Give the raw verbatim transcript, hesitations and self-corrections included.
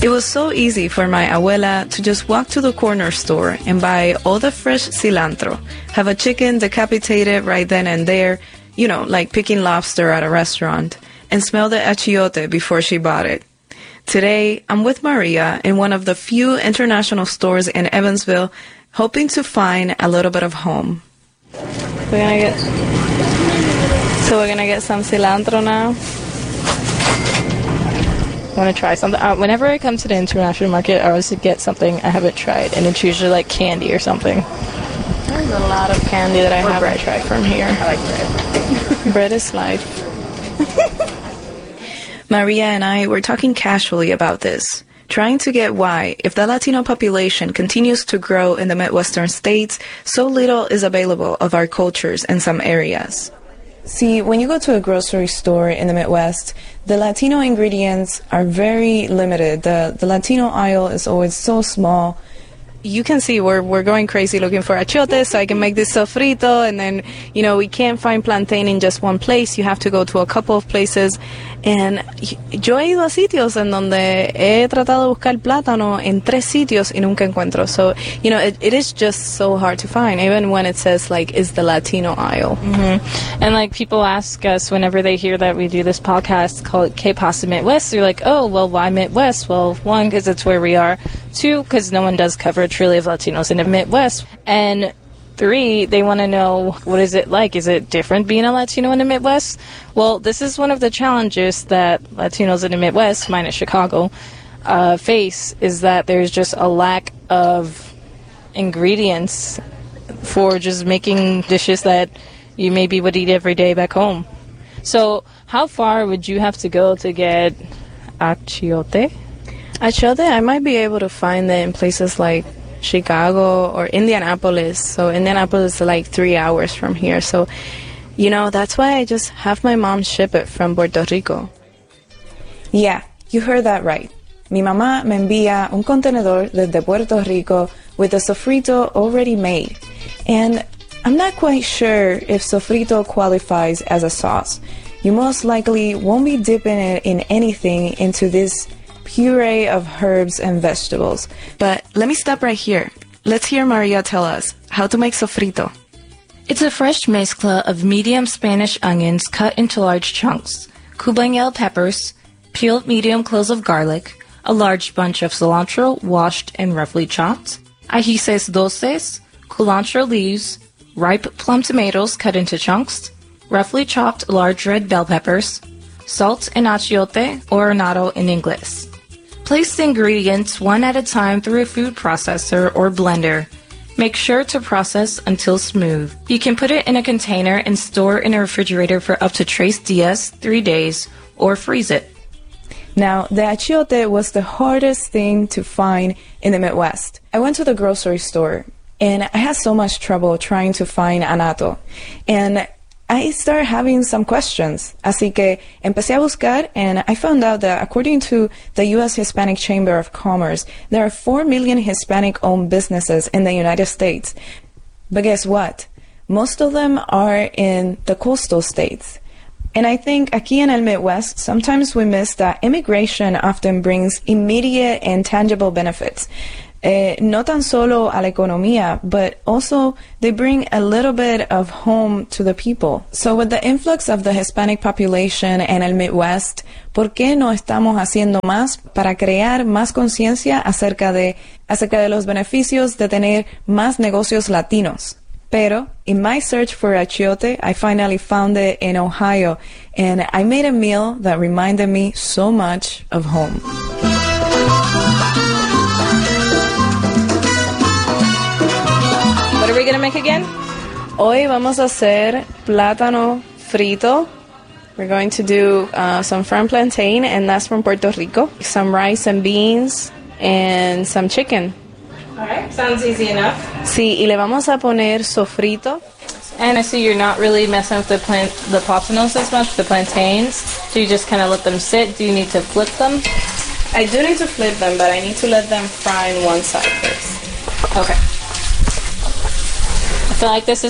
It was so easy for my abuela to just walk to the corner store and buy all the fresh cilantro, have a chicken decapitated right then and there, you know, like picking lobster at a restaurant, and smell the achiote before she bought it. Today, I'm with Maria in one of the few international stores in Evansville, hoping to find a little bit of home. We're gonna get, so we're gonna get some cilantro now. I want to try something. Uh, whenever I come to the international market, I always get something I haven't tried, and it's usually like candy or something. There's a lot of candy that I or haven't bread. tried from here. I like bread. Bread is life. Maria and I were talking casually about this, trying to get why, if the Latino population continues to grow in the Midwestern states, so little is available of our cultures in some areas. See, when you go to a grocery store in the Midwest, the Latino ingredients are very limited. The, the Latino aisle is always so small. You can see we're, we're going crazy looking for achiote so I can make this sofrito, and then, you know, we can't find plantain in just one place. You have to go to a couple of places. And yo he ido a sitios en donde he tratado de buscar plátano en tres sitios y nunca encuentro. So, you know, it, it is just so hard to find, even when it says, like, is the Latino aisle. Mm-hmm. And, like, people ask us whenever they hear that we do this podcast called K-Pasta Midwest, they're like, oh, well, why Midwest? Well, one, because it's where we are. Two, because no one does coverage really of Latinos in the Midwest. And three, they want to know, what is it like? Is it different being a Latino in the Midwest? Well, this is one of the challenges that Latinos in the Midwest, minus Chicago, uh, face, is that there's just a lack of ingredients for just making dishes that you maybe would eat every day back home. So how far would you have to go to get achiote? Achiote, I might be able to find it in places like Chicago or Indianapolis. So Indianapolis is like three hours from here. So, you know, that's why I just have my mom ship it from Puerto Rico. Yeah, you heard that right. Mi mamá me envía un contenedor desde Puerto Rico with the sofrito already made. And I'm not quite sure if sofrito qualifies as a sauce. You most likely won't be dipping it in anything into this puree of herbs and vegetables. But let me stop right here. Let's hear Maria tell us how to make sofrito. It's a fresh mezcla of medium Spanish onions cut into large chunks, cuban yellow peppers, peeled medium cloves of garlic, a large bunch of cilantro washed and roughly chopped, ajíes dulces, culantro leaves, ripe plum tomatoes cut into chunks, roughly chopped large red bell peppers, salt and achiote, or annatto in English. Place the ingredients one at a time through a food processor or blender. Make sure to process until smooth. You can put it in a container and store in a refrigerator for up to tres días, three days, or freeze it. Now, the achiote was the hardest thing to find in the Midwest. I went to the grocery store, and I had so much trouble trying to find annatto. And I started having some questions. Así que empecé a buscar, and I found out that according to the U S Hispanic Chamber of Commerce, there are four million Hispanic-owned businesses in the United States. But guess what? Most of them are in the coastal states. And I think aquí en el Midwest, sometimes we miss that immigration often brings immediate and tangible benefits. Eh, no tan solo a la economía, but also they bring a little bit of home to the people. So with the influx of the Hispanic population en el Midwest, ¿por qué no estamos haciendo más para crear más conciencia acerca de, acerca de los beneficios de tener más negocios latinos? Pero in my search for achiote, I finally found it in Ohio, and I made a meal that reminded me so much of home. What are we going to make again? Hoy vamos a hacer plátano frito. We're going to do uh, some farm plantain, and that's from Puerto Rico. Some rice and beans, and some chicken. All right, sounds easy enough. Sí, y le vamos a poner sofrito. And I see you're not really messing with the plant, the plátanos as much, the plantains. Do you just kind of let them sit? Do you need to flip them? I do need to flip them, but I need to let them fry on one side first. Okay. I feel like this is